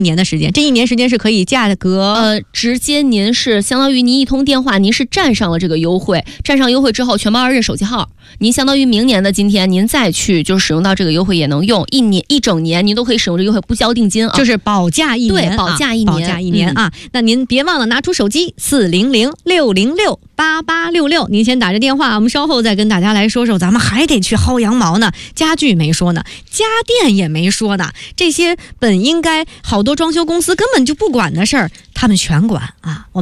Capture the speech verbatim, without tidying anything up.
年的时间，这一年时间是可以价格呃，直接您是相当于您一通电话，您是占上了这个优惠，占上优惠之后，全包二认手机号，您相当于明年的今天您再去就使用到这个优惠也能用，一年一整年您都可以使用这个优惠，不交定金啊， 就是保价一年， 对，保价一年， 啊、保价一年、嗯、啊。那您别忘了拿出手机四零零六零六八八六六，您先打着电话，我们稍后再跟大家来说说，咱们还得去薅羊毛呢，家具没说呢，家电也没说呢，这些本应该好多装修公司根本就不管的事儿，他们全管啊。我们